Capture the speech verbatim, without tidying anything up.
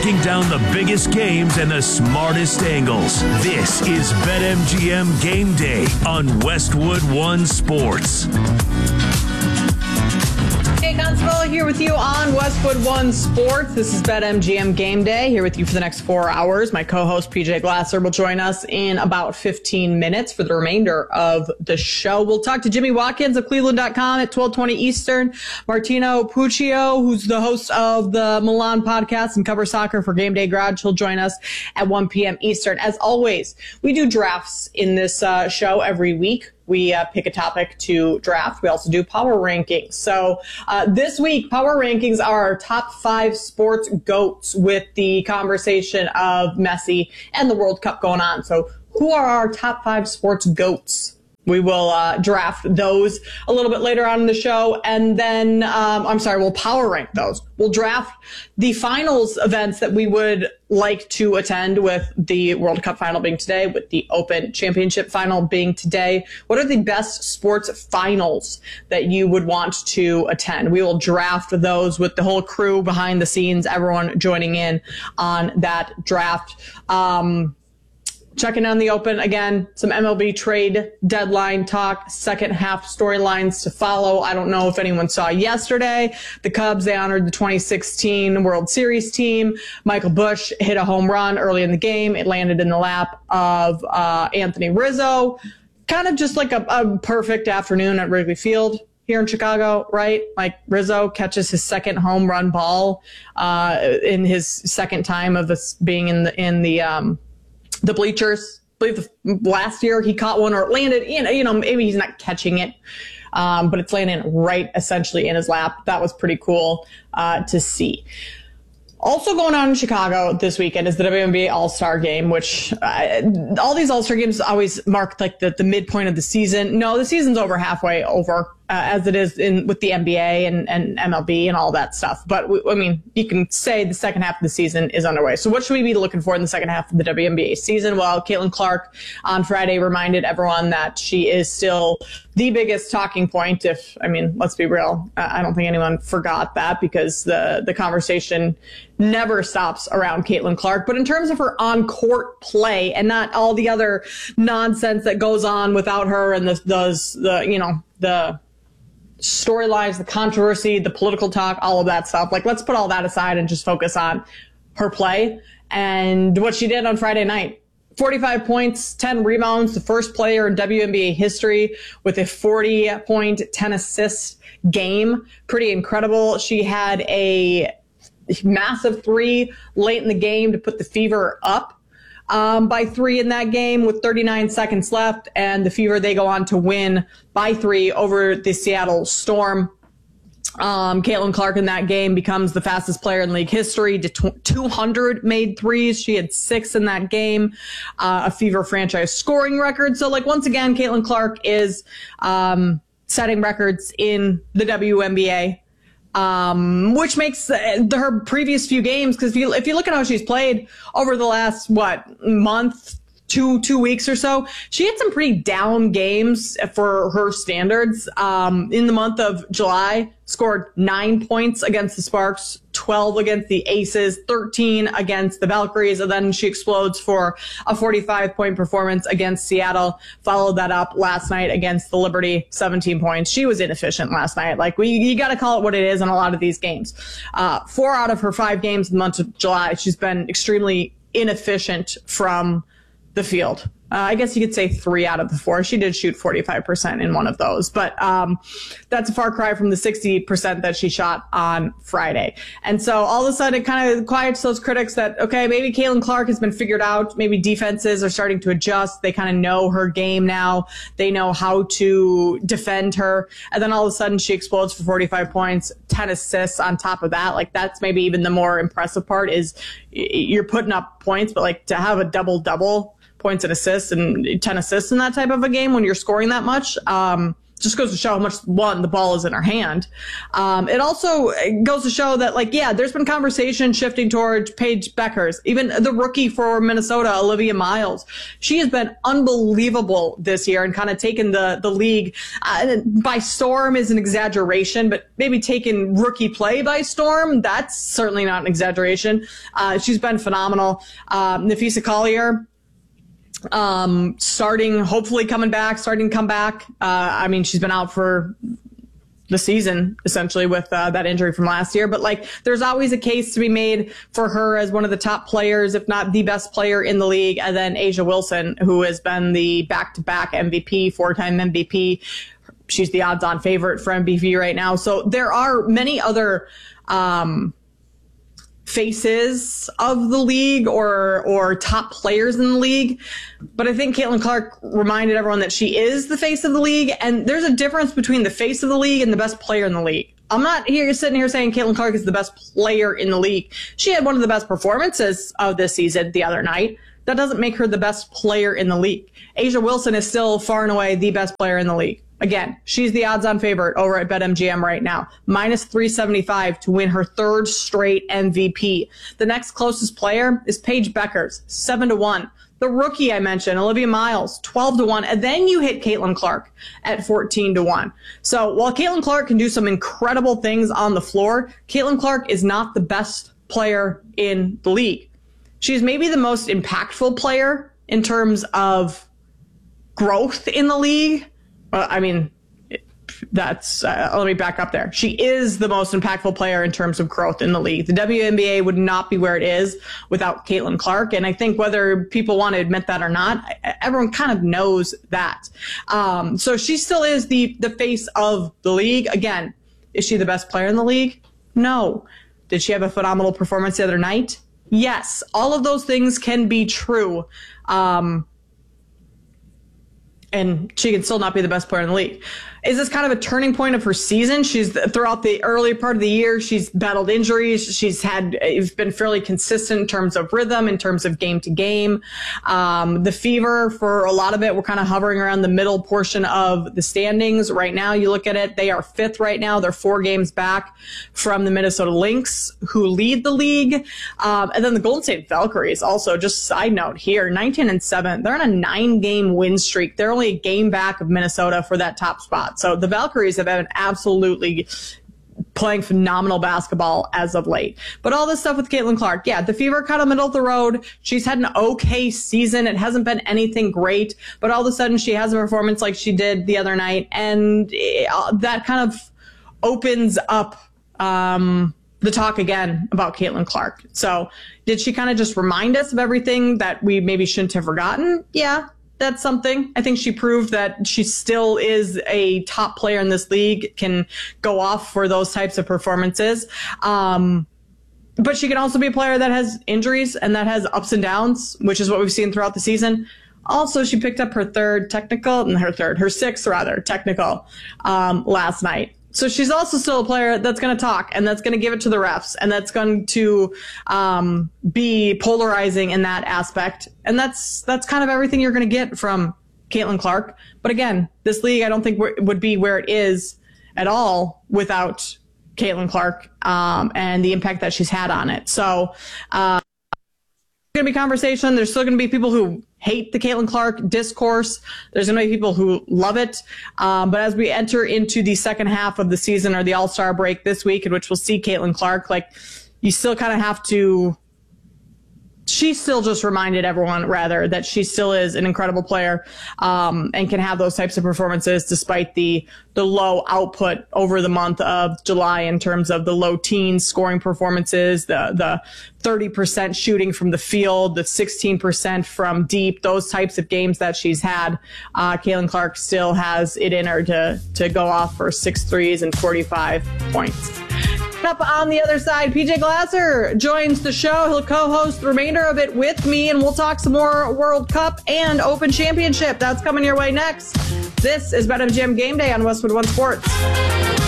breaking down the biggest games and the smartest angles. This is BetMGM Game Day on Westwood One Sports. Hey, Constable here with you on Westwood One Sports. This is BetMGM Game Day here with you for the next four hours. My co-host P J Glasser will join us in about fifteen minutes for the remainder of the show. We'll talk to Jimmy Watkins of Cleveland dot com at twelve twenty Eastern. Martino Puccio, who's the host of the Milan podcast and covers soccer for Game Day Garage, he'll join us at one p.m. Eastern. As always, we do drafts in this uh, show every week. We uh, pick a topic to draft. We also do power rankings. So uh, this week, power rankings are our top five sports GOATs with the conversation of Messi and the World Cup going on. So who are our top five sports GOATs? We will uh, draft those a little bit later on in the show. And then, um, I'm sorry, we'll power rank those. We'll draft the finals events that we would like to attend, with the World Cup final being today, with the Open Championship final being today. What are the best sports finals that you would want to attend? We will draft those with the whole crew behind the scenes, everyone joining in on that draft. Um, Checking on the Open again, some M L B trade deadline talk, second half storylines to follow. I don't know if anyone saw yesterday, the Cubs, they honored the twenty sixteen World Series team. Michael Busch hit a home run early in the game. It landed in the lap of uh, Anthony Rizzo. Kind of just like a, a perfect afternoon at Wrigley Field here in Chicago, right? Like Rizzo catches his second home run ball uh, in his second time of this being in the, in the, um, the bleachers. I believe the, last year he caught one, or it landed in, you know, maybe he's not catching it, um, but it's landing right essentially in his lap. That was pretty cool uh, to see. Also going on in Chicago this weekend is the W N B A All-Star Game, which uh, all these All-Star Games always mark like the, the midpoint of the season. No, the season's over halfway over, uh, as it is in with the N B A and, and M L B and all that stuff. But, we, I mean, you can say the second half of the season is underway. So what should we be looking for in the second half of the W N B A season? Well, Caitlin Clark on Friday reminded everyone that she is still the biggest talking point. If, I mean, let's be real, I don't think anyone forgot that, because the, the conversation never stops around Caitlin Clark. But in terms of her on-court play and not all the other nonsense that goes on without her, and the, those, the, you know, the storylines, the controversy, the political talk, all of that stuff, like, let's put all that aside and just focus on her play and what she did on Friday night. forty-five points, ten rebounds, the first player in W N B A history with a forty point, ten assist game. Pretty incredible. She had a massive three late in the game to put the Fever up um, by three in that game with thirty-nine seconds left. And the Fever, they go on to win by three over the Seattle Storm. Um, Caitlin Clark in that game becomes the fastest player in league history to two hundred made threes. She had six in that game, uh, a Fever franchise scoring record. So, like, once again, Caitlin Clark is um, setting records in the W N B A. Um, which makes uh, her previous few games, because if you, if you look at how she's played over the last, what, month, two, two weeks or so, she had some pretty down games for her standards. Um, in the month of July, scored nine points against the Sparks, twelve against the Aces, thirteen against the Valkyries, and then she explodes for a forty-five point performance against Seattle. Followed that up last night against the Liberty, seventeen points. She was inefficient last night. Like, we, you got to call it what it is in a lot of these games. Uh, four out of her five games in the month of July, she's been extremely inefficient from the field. Uh, I guess you could say three out of the four. She did shoot forty-five percent in one of those, but um, that's a far cry from the sixty percent that she shot on Friday. And so all of a sudden it kind of quiets those critics that, okay, maybe Caitlin Clark has been figured out. Maybe defenses are starting to adjust. They kind of know her game now. They know how to defend her. And then all of a sudden she explodes for forty-five points, ten assists on top of that. Like, that's maybe even the more impressive part, is you're putting up points, but like to have a double-double, points and assists and ten assists in that type of a game when you're scoring that much, um, just goes to show how much, one, the ball is in her hand. Um, it also goes to show that, like, yeah, there's been conversation shifting towards Paige Bueckers, even the rookie for Minnesota, Olivia Miles. She has been unbelievable this year and kind of taken the, the league uh, by storm is an exaggeration, but maybe taking rookie play by storm, that's certainly not an exaggeration. Uh, she's been phenomenal. Uh, Napheesa Collier, Um, starting, hopefully coming back, starting to come back. Uh, I mean, she's been out for the season, essentially, with uh, that injury from last year. But, like, there's always a case to be made for her as one of the top players, if not the best player in the league. And then A'ja Wilson, who has been the back-to-back M V P, four-time M V P. She's the odds-on favorite for M V P right now. So there are many other um faces of the league or or top players in the league. But I think Caitlin Clark reminded everyone that she is the face of the league, and there's a difference between the face of the league and the best player in the league. I'm not here sitting here saying Caitlin Clark is the best player in the league. She had one of the best performances of this season the other night. That doesn't make her the best player in the league. A'ja Wilson is still far and away the best player in the league. Again, she's the odds-on favorite over at BetMGM right now. minus three seventy-five to win her third straight M V P. The next closest player is Paige Bueckers, seven to one. The rookie I mentioned, Olivia Miles, twelve to one. And then you hit Caitlin Clark at fourteen to one. So while Caitlin Clark can do some incredible things on the floor, Caitlin Clark is not the best player in the league. She's maybe the most impactful player in terms of growth in the league. Well, I mean, that's, uh, let me back up there. She is the most impactful player in terms of growth in the league. The W N B A would not be where it is without Caitlin Clark. And I think whether people want to admit that or not, everyone kind of knows that. Um, so she still is the, the face of the league. Again, is she the best player in the league? No. Did she have a phenomenal performance the other night? Yes. All of those things can be true. Um, and she can still not be the best player in the league. Is this kind of a turning point of her season? She's throughout the early part of the year, she's battled injuries. She's had, it's been fairly consistent in terms of rhythm, in terms of game to game. Um, the Fever, for a lot of it, we're kind of hovering around the middle portion of the standings. Right now, you look at it, they are fifth right now. They're four games back from the Minnesota Lynx, who lead the league. Um, and then the Golden State Valkyries, also, just side note here, nineteen and seven. They're on a nine game win streak. They're only a game back of Minnesota for that top spot. So the Valkyries have been absolutely playing phenomenal basketball as of late. But all this stuff with Caitlin Clark, yeah, the Fever kind of middle of the road. She's had an okay season. It hasn't been anything great, but all of a sudden she has a performance like she did the other night, and it, uh, that kind of opens up um, the talk again about Caitlin Clark. So did she kind of just remind us of everything that we maybe shouldn't have forgotten? Yeah. That's something. I think she proved that she still is a top player in this league, can go off for those types of performances. Um, but she can also be a player that has injuries and that has ups and downs, which is what we've seen throughout the season. Also, she picked up her third technical, and her third, her sixth rather, technical um, last night. So she's also still a player that's going to talk and that's going to give it to the refs and that's going to um, be polarizing in that aspect. And that's that's kind of everything you're going to get from Caitlin Clark. But again, this league I don't think w- would be where it is at all without Caitlin Clark um, and the impact that she's had on it. So uh, there's going to be conversation. There's still going to be people who hate the Caitlin Clark discourse. There's going to be people who love it. Um, but as we enter into the second half of the season or the All-Star break this week, in which we'll see Caitlin Clark, like, you still kind of have to, she still just reminded everyone, rather, that she still is an incredible player um, and can have those types of performances despite the the low output over the month of July in terms of the low teens scoring performances, the the thirty percent shooting from the field, the sixteen percent from deep, those types of games that she's had. Uh, Caitlin Clark still has it in her to, to go off for six threes and forty-five points. Up on the other side, P J Glasser joins the show. He'll co-host the remainder of it with me, and we'll talk some more World Cup and Open Championship. That's coming your way next. This is BetMGM Game Day on Westwood One Sports.